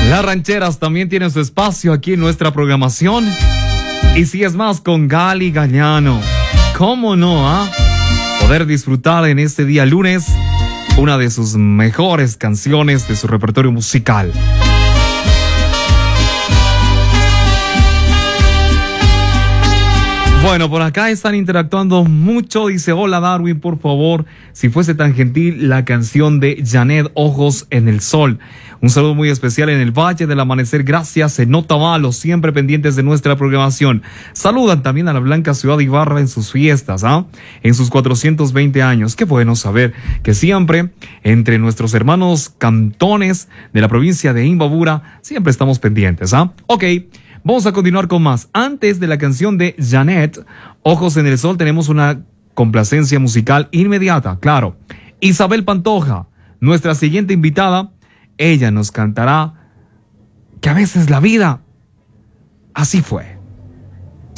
Las rancheras también tienen su espacio aquí en nuestra programación. Y si es más con Gali Gagliano, ¿cómo no, poder disfrutar en este día lunes una de sus mejores canciones de su repertorio musical? Bueno, por acá están interactuando mucho. Dice, hola Darwin, por favor, si fuese tan gentil, la canción de Janet, Ojos en el Sol. Un saludo muy especial en el Valle del Amanecer. Gracias en Otavalo, siempre pendientes de nuestra programación. Saludan también a la Blanca Ciudad de Ibarra en sus fiestas, en sus 420 años. Qué bueno saber que siempre entre nuestros hermanos cantones de la provincia de Imbabura siempre estamos pendientes, Ok. Vamos a continuar con más. Antes de la canción de Janet, Ojos en el Sol, tenemos una complacencia musical inmediata, claro. Isabel Pantoja, nuestra siguiente invitada, ella nos cantará que a veces la vida así fue.